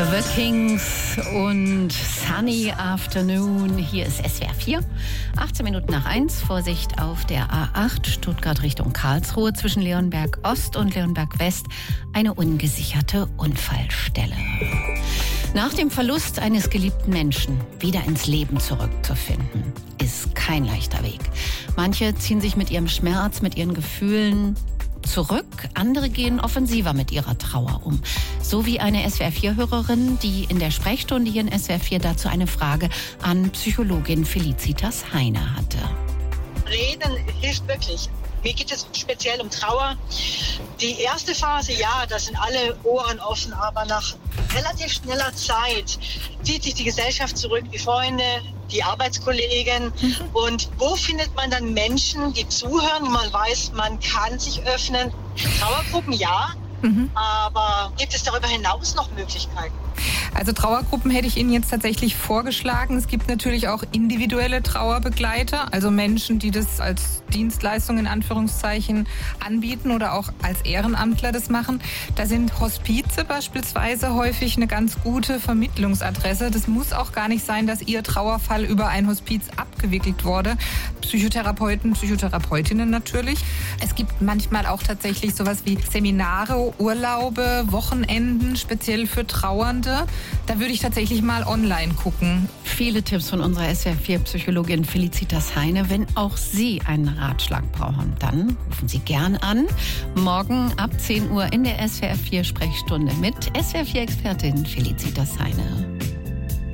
The Kings und Sunny Afternoon. Hier ist SWR 4. 18 Minuten nach 1. Vorsicht auf der A8 Stuttgart Richtung Karlsruhe zwischen Leonberg Ost und Leonberg West. Eine ungesicherte Unfallstelle. Nach dem Verlust eines geliebten Menschen wieder ins Leben zurückzufinden, ist kein leichter Weg. Manche ziehen sich mit ihrem Schmerz, mit ihren Gefühlen zurück, andere gehen offensiver mit ihrer Trauer um. So wie eine SWR4-Hörerin, die in der Sprechstunde hier in SWR4 dazu eine Frage an Psychologin Felicitas Heine hatte. Reden hilft wirklich. Mir geht es speziell um Trauer. Die erste Phase, ja, da sind alle Ohren offen, aber nach relativ schneller Zeit zieht sich die Gesellschaft zurück, die Freunde, die Arbeitskollegen. Und wo findet man dann Menschen, die zuhören, wo man weiß, man kann sich öffnen? Trauergruppen, ja. Aber gibt es darüber hinaus noch Möglichkeiten? Also Trauergruppen hätte ich Ihnen jetzt tatsächlich vorgeschlagen. Es gibt natürlich auch individuelle Trauerbegleiter, also Menschen, die das als Dienstleistung in Anführungszeichen anbieten oder auch als Ehrenamtler das machen. Da sind Hospize beispielsweise häufig eine ganz gute Vermittlungsadresse. Das muss auch gar nicht sein, dass Ihr Trauerfall über ein Hospiz abgewickelt wurde. Psychotherapeuten, Psychotherapeutinnen natürlich. Es gibt manchmal auch tatsächlich sowas wie Seminare, Urlaube, Wochenenden, speziell für Trauernde. Da würde ich tatsächlich mal online gucken. Viele Tipps von unserer SWR4-Psychologin Felicitas Heine. Wenn auch Sie einen Ratschlag brauchen, dann rufen Sie gern an. Morgen ab 10 Uhr in der SWR4-Sprechstunde mit SWR4-Expertin Felicitas Heine.